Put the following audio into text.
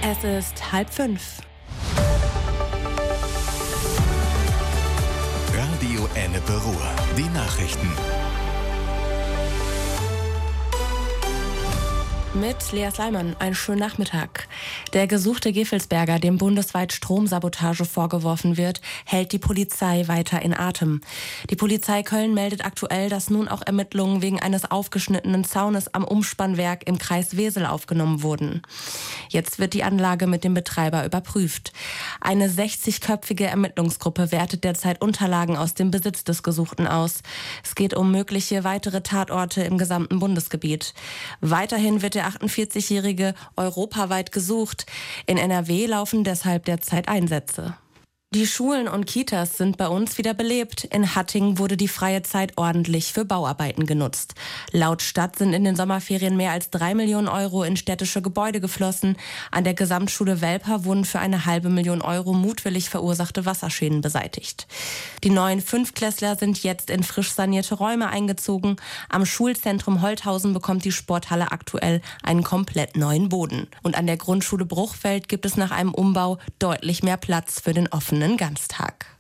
Es ist 4:30. Radio Ennepe Ruhr. Die Nachrichten. Mit Lea Sleiman, einen schönen Nachmittag. Der gesuchte Gevelsberger, dem bundesweit Stromsabotage vorgeworfen wird, hält die Polizei weiter in Atem. Die Polizei Köln meldet aktuell, dass nun auch Ermittlungen wegen eines aufgeschnittenen Zaunes am Umspannwerk im Kreis Wesel aufgenommen wurden. Jetzt wird die Anlage mit dem Betreiber überprüft. Eine 60-köpfige Ermittlungsgruppe wertet derzeit Unterlagen aus dem Besitz des Gesuchten aus. Es geht um mögliche weitere Tatorte im gesamten Bundesgebiet. Weiterhin wird der 48-Jährige europaweit gesucht. In NRW laufen deshalb derzeit Einsätze. Die Schulen und Kitas sind bei uns wieder belebt. In Hattingen wurde die freie Zeit ordentlich für Bauarbeiten genutzt. Laut Stadt sind in den Sommerferien mehr als 3 Millionen Euro in städtische Gebäude geflossen. An der Gesamtschule Welper wurden für eine $500.000 mutwillig verursachte Wasserschäden beseitigt. Die neuen Fünftklässler sind jetzt in frisch sanierte Räume eingezogen. Am Schulzentrum Holthausen bekommt die Sporthalle aktuell einen komplett neuen Boden. Und an der Grundschule Bruchfeld gibt es nach einem Umbau deutlich mehr Platz für den offenen Ganztag.